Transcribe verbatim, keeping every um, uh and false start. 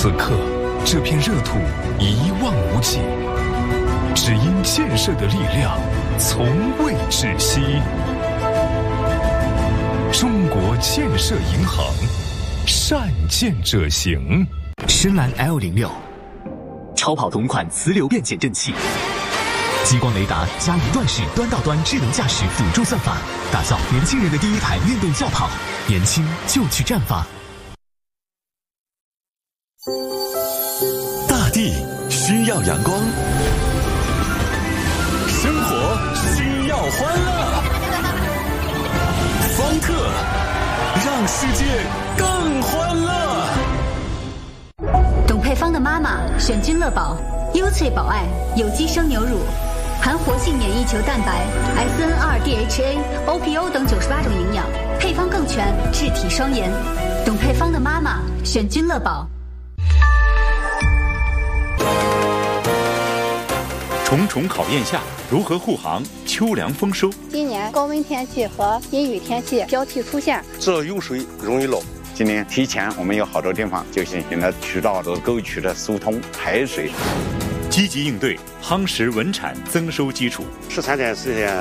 此刻，这片热土一望无际，只因建设的力量从未止息。中国建设银行，善建者行。 深蓝 L 零六，超跑同款磁流变减震器，激光雷达加一段式端到端智能驾驶辅助算法，打造年轻人的第一台运动轿跑。年轻就去绽放。 大地需要阳光，生活需要欢乐，方特让世界更欢乐。 董佩芳的妈妈选君乐宝，优萃宝爱有机生牛乳，含活性免疫球蛋白、S N 二 D H A、O P O 等九十八种营养，配方更全，治体双颜。董佩芳的妈妈选君乐宝。 重重考验下，如何护航秋凉丰收？ 今年高温天气和阴雨天气交替出现， 这有水容易涝。 今年提前，我们有好多地方就进行了渠道的沟渠的疏通排水， 积极应对，夯实稳产增收基础。 十三点时间